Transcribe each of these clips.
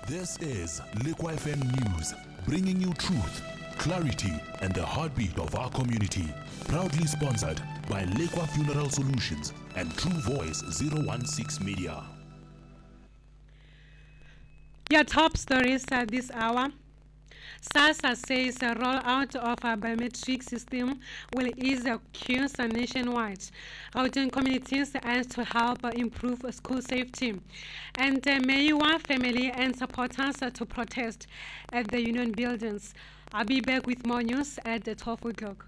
This is Liqua FM News, bringing you truth, clarity, and the heartbeat of our community. Proudly sponsored by Liqua Funeral Solutions and True Voice 016 Media. Your top stories at this hour. SASSA says a rollout of a biometric system will ease queues nationwide. Gauteng communities aims to help improve school safety. And Mayua family and supporters to protest at the union buildings. I'll be back with more news at 12 o'clock.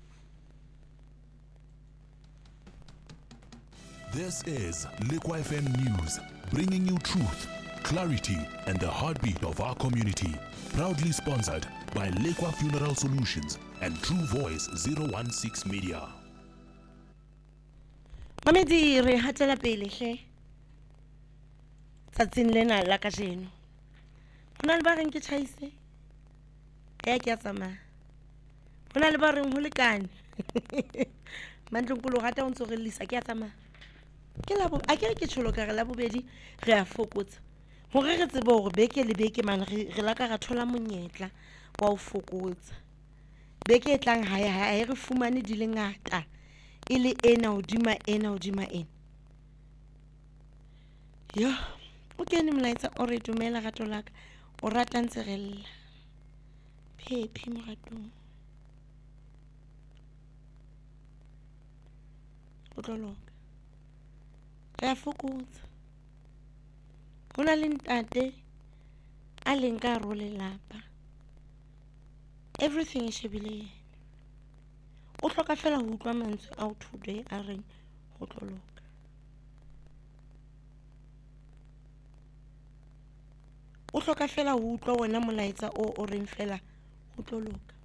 This is Liqua FM News, bringing you truth, clarity, and the heartbeat of our community. Proudly sponsored by Liqua Funeral Solutions and True Voice 016 Media. Mamedi re hatela pele hle. Tsatsing lena la kajeno. Hona le ba reng ke tšhaise. Ya ke a tsamaya. Hona le ba reng ho lekane. Mandlonkolo rata o ntse re lisa ke a tsamaya. Ke la bo a ke tsholo ka re la bobedi re a fokotsa. Hore re tsebe hore beke le beke man re la ka ra thola monyetla wa ho fokotsa. Beke e tlang ha e re fumane di le ngata e le ena hodima ena. Yo o kene molaetsa o re dumela gato laka o rata ntse re lla phephi moratong o tloloka re a fokotsa. Hona le ntate a leng ka ro lelapa everything is shebile yena o hloka fela ho utlwa mantswe a thuto a reng ho tloloka. O hloka fela ho utlwa wona molaetsa o reng fela ho tloloka.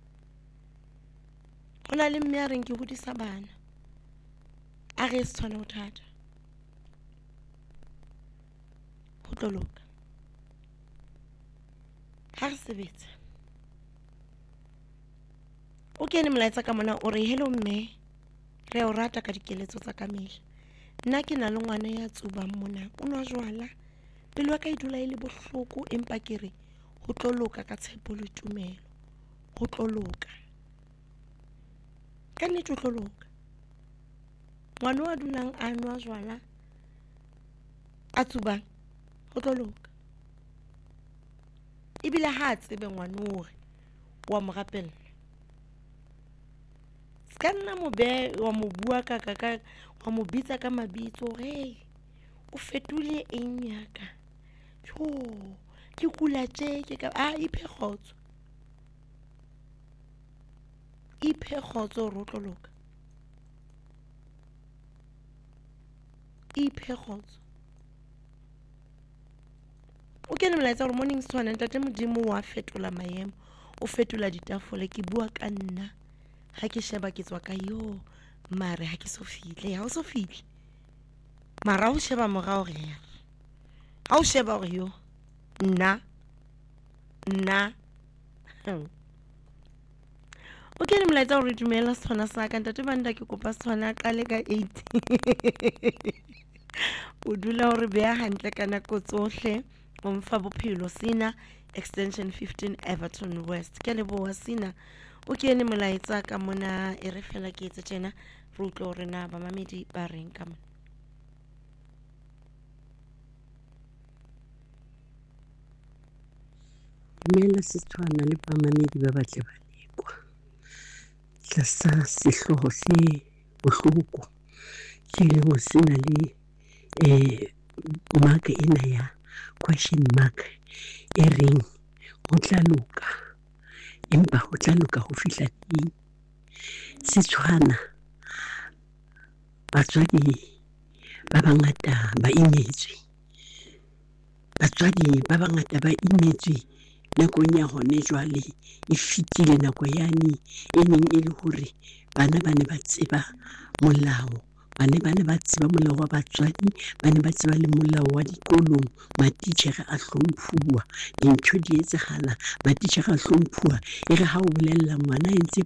Hona le mme a reng ke hodisa bana a re se tshwana ho thata ho tloloka. Ha re sebetsa o kene molaetsa ka mona o re hello mme re o rata ka dikeletso tsa ka mehla. Nna ke na le ngwana ya tsubang mona o nwa jwala pelo ka idula ile bohloko empa ke re ho tloloka ka tshepo le tumelo ho tloloka ka nnete ho tloloka. Ngwana wa dulang a nwa jwala a tsubang ho tloloka ebile ha tsebe ngwana hore wa mo rapella ska nna mo be wa mo bua ka wa mo bitsa ka mabitso re o fetule eng yaka jo ke kula tje ke ka iphe khotso ro tloloka iphe khotso. O kene molaetsa hore morning swana ntate modimo wa fetola maemo o fetola ditafole ke bua ka nna ha ke sheba ke tswa ka yo mare ha ke so fihle ha o so fihle mara o sheba morao re ya ha o sheba hore yo nna o kene molaetsa hore dumela swana sa ka ntate banda ke kopa swana qale ka 8 o dula hore beya hantle ka nako tsohle o mfa bophelo sina extension 15 Everton West ke leboha sina o kene molaetsa ka mona e re fela ke etse tjena re utlwe hore na ba mamedi ba reng ka mona. Mela Setswana le ba mamedi ba batle ba lekwa tlasa sehloho se bohloko ke le ho sena le mark ena ya question mark e reng ho tla loka empa ho tla loka ho fihla teng. Setswana batswadi ba bangata ba imetswe nakong ya hone jwale e fitile nako yane e neng e le hore bana ba ne ba tseba molao bane ba tseba molao wa batswadi bane ba tseba le molao wa dikolong matitjhere a hlomphuwa dintho di etsahala matitjhere a hlomphuwa e re ha o bolella ngwana entse